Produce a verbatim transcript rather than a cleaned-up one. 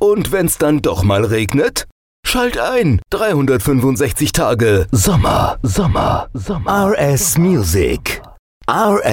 Und wenn's dann doch mal regnet? Schalt ein. dreihundertfünfundsechzig Tage Sommer, Sommer, Sommer. R S Music. R S